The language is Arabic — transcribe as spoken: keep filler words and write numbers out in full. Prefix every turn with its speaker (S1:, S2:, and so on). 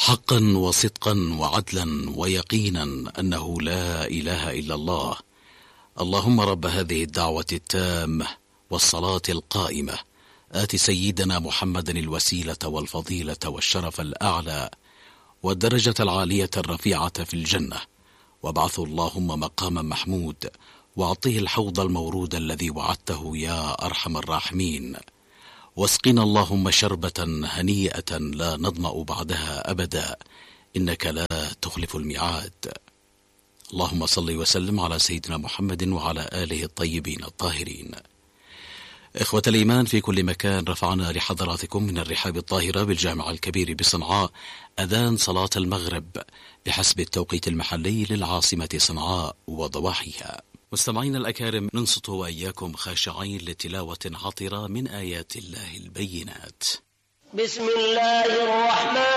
S1: حقا وصدقا وعدلا ويقينا أنه لا إله إلا الله. اللهم رب هذه الدعوة التامة والصلاة القائمة آت سيدنا محمدا الوسيلة والفضيلة والشرف الأعلى والدرجة العالية الرفيعة في الجنة، وابعثه اللهم مقاما محمود، واعطيه الحوض المورود الذي وعدته يا أرحم الراحمين، واسقنا اللهم شربة هنيئة لا نظمأ بعدها أبدا، إنك لا تخلف الميعاد. اللهم صل وسلم على سيدنا محمد وعلى آله الطيبين الطاهرين. إخوة الإيمان في كل مكان، رفعنا لحضراتكم من الرحاب الطاهرة بالجامع الكبير بصنعاء أذان صلاة المغرب بحسب التوقيت المحلي للعاصمة صنعاء وضواحيها. مستمعين الأكارم، ننصت وإياكم خاشعين لتلاوة عطرة من آيات الله البينات.
S2: بسم الله الرحمن